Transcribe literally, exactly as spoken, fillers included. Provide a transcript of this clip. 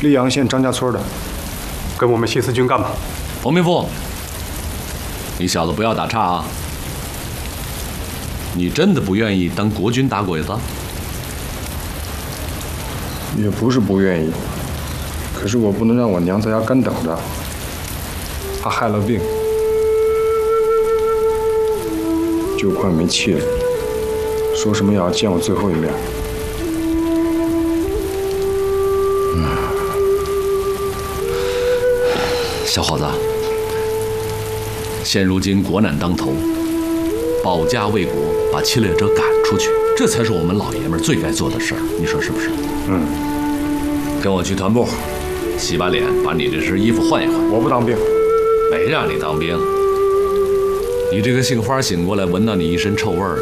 溧阳县张家村的，跟我们新四军干吧。 洪明富，你小子不要打岔啊！你真的不愿意当国军打鬼子？ 也不是不愿意，可是我不能让我娘在家干等着，她害了病，就快没气了，说什么也要见我最后一面。 嗯，小伙子，现如今国难当头，保家卫国，把侵略者赶出去，这才是我们老爷们最该做的事儿，你说是不是？ 嗯。 跟我去团部，洗把脸，把你这身衣服换一换。 我不当兵。 没让你当兵。你这个杏花醒过来，闻到你一身臭味儿了，